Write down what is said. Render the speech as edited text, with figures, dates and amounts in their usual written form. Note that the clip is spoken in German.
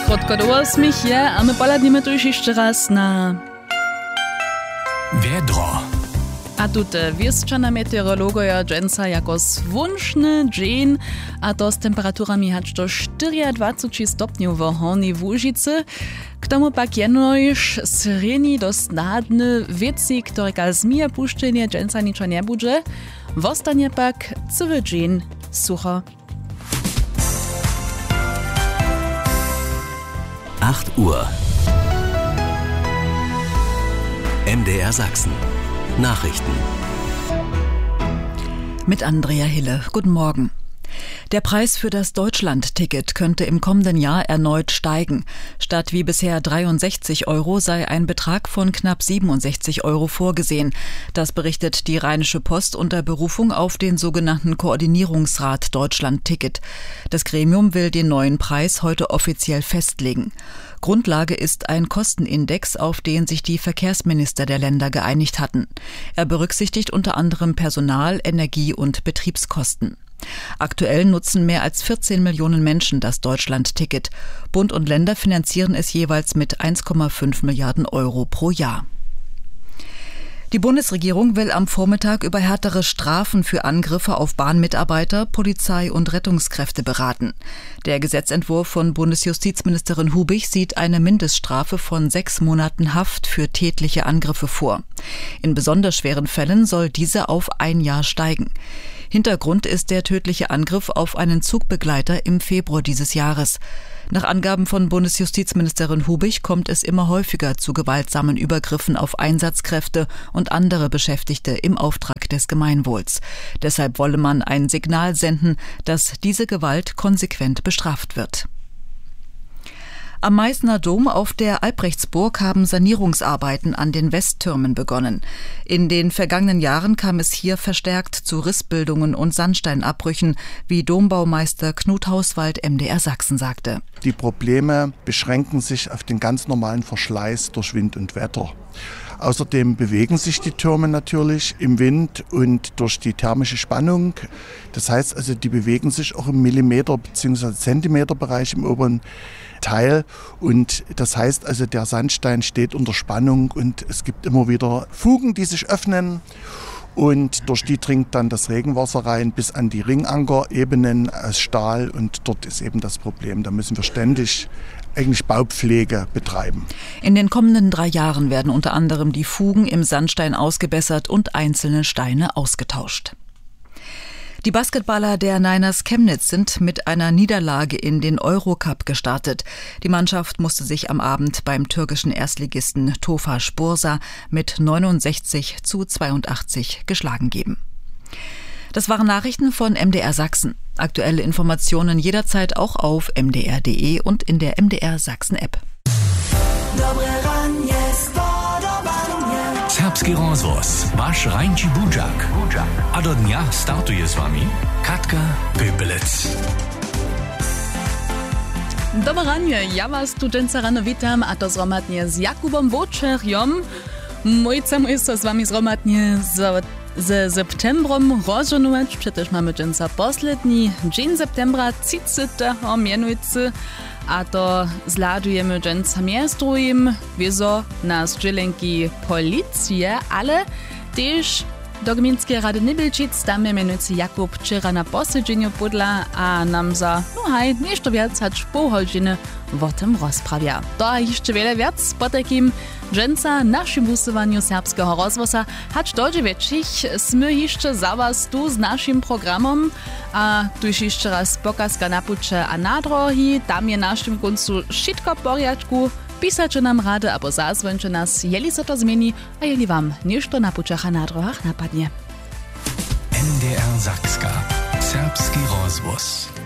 Krótko do 8 je, a my poladnimy tu już jeszcze raz na Wiedro. A tute wieszczana meteorologoja dżęca jako słoneczny dzień, a to z temperaturami aż do 24 stopni w Hornej Łużycy. K tomu pak jenoż sredni do snadny wieci, które zmije puszczenie dżęca niczo nie budże. Wostanie pak cały dzień sucho. 8 Uhr. MDR Sachsen. Nachrichten. Mit Andrea Hille. Guten Morgen. Der Preis für das Deutschland-Ticket könnte im kommenden Jahr erneut steigen. Statt wie bisher 63 € sei ein Betrag von knapp 67 € vorgesehen. Das berichtet die Rheinische Post unter Berufung auf den sogenannten Koordinierungsrat Deutschland-Ticket. Das Gremium will den neuen Preis heute offiziell festlegen. Grundlage ist ein Kostenindex, auf den sich die Verkehrsminister der Länder geeinigt hatten. Er berücksichtigt unter anderem Personal-, Energie- und Betriebskosten. Aktuell nutzen mehr als 14 Millionen Menschen das Deutschland-Ticket. Bund und Länder finanzieren es jeweils mit 1,5 Milliarden € pro Jahr. Die Bundesregierung will am Vormittag über härtere Strafen für Angriffe auf Bahnmitarbeiter, Polizei und Rettungskräfte beraten. Der Gesetzentwurf von Bundesjustizministerin Hubig sieht eine Mindeststrafe von 6 Monaten Haft für tätliche Angriffe vor. In besonders schweren Fällen soll diese auf 1 Jahr steigen. Hintergrund ist der tödliche Angriff auf einen Zugbegleiter im Februar dieses Jahres. Nach Angaben von Bundesjustizministerin Hubig kommt es immer häufiger zu gewaltsamen Übergriffen auf Einsatzkräfte und andere Beschäftigte im Auftrag des Gemeinwohls. Deshalb wolle man ein Signal senden, dass diese Gewalt konsequent bestraft wird. Am Meißner Dom auf der Albrechtsburg haben Sanierungsarbeiten an den Westtürmen begonnen. In den vergangenen Jahren kam es hier verstärkt zu Rissbildungen und Sandsteinabbrüchen, wie Dombaumeister Knut Hauswald MDR Sachsen sagte. Die Probleme beschränken sich auf den ganz normalen Verschleiß durch Wind und Wetter. Außerdem bewegen sich die Türme natürlich im Wind und durch die thermische Spannung. Das heißt also, die bewegen sich auch im Millimeter- bzw. Zentimeterbereich im oberen Teil. Und das heißt also, der Sandstein steht unter Spannung und es gibt immer wieder Fugen, die sich öffnen. Und durch die dringt dann das Regenwasser rein bis an die Ringankerebenen aus Stahl. Und dort ist eben das Problem. Da müssen wir ständig eigentlich Baupflege betreiben. In den kommenden 3 Jahren werden unter anderem die Fugen im Sandstein ausgebessert und einzelne Steine ausgetauscht. Die Basketballer der Niners Chemnitz sind mit einer Niederlage in den Eurocup gestartet. Die Mannschaft musste sich am Abend beim türkischen Erstligisten Tofaş Bursa mit 69-82 geschlagen geben. Das waren Nachrichten von MDR Sachsen. Aktuelle Informationen jederzeit auch auf mdr.de und in der MDR Sachsen App. Serbski rozvoz, vaš Rajnči Budžak. A do dnia startuje s vami Katka Pöpelec. Dobre ranie, ja was tu dżęca rano witam, a to zromadnie z Jakubom Wočerjom. Mojcem jest to z wami zromadnie z septembrom rozżonować, przecież mamy dżęca posledni dzień septembra 30. mianujcy, a to zladujemy dżęca miastrujem, wieso na zdźelenki policje, ale też do Gminskiej Rady Nibelčic, tam je mianujcy Jakub wczera na posiedzeniu podla, a nam za, nešto wiac, hać pół godziny o tym rozprawia. To jeszcze wiele wiac po takim dżęca naszym busowaniu serbskiego rozwoza, hać dojdzie wieczich, smy jeszcze za was tu z naszym programom, a tu jeszcze raz pokazka na pucze a na drogi, tam je naszym końcu wszystko w porядku. Pisacie nam rady, albo zazwońcie nas, jeli se to zmieni, a jeli wam nešto na puczach a na drogach napadnie. MDR Sachska. Serbski rozvoz.